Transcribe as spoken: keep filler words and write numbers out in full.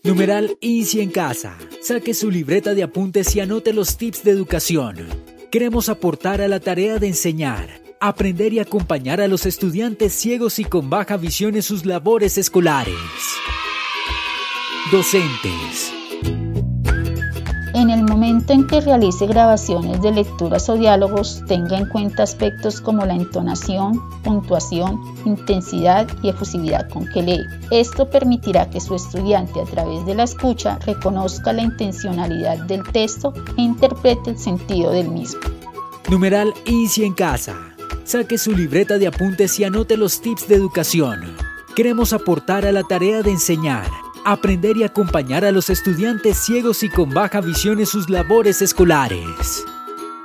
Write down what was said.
Numeral Easy en casa. Saque su libreta de apuntes y anote los tips de educación. Queremos aportar a la tarea de enseñar, aprender y acompañar a los estudiantes ciegos y con baja visión en sus labores escolares. Docentes. En el momento en que realice grabaciones de lecturas o diálogos, tenga en cuenta aspectos como la entonación, puntuación, intensidad y efusividad con que lee. Esto permitirá que su estudiante, a través de la escucha, reconozca la intencionalidad del texto e interprete el sentido del mismo. Numeral Easy en casa. Saque su libreta de apuntes y anote los tips de educación. Queremos aportar a la tarea de enseñar, aprender y acompañar a los estudiantes ciegos y con baja visión en sus labores escolares.